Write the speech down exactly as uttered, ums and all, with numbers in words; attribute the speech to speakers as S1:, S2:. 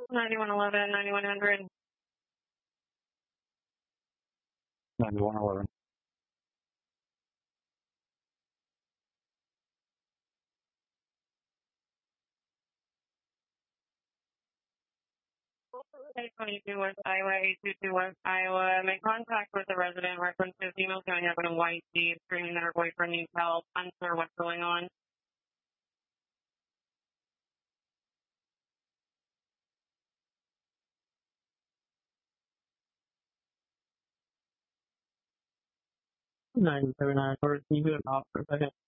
S1: ninety-one eleven, ninety-one hundred.
S2: ninety-one eleven.
S1: eight twenty-two West Iowa, eight two two West Iowa. Make contact with the resident. References female showing up in a white Jeep, screaming that her boyfriend needs help. Unsure what's going on. nine seven nine, or can you do it off for a second?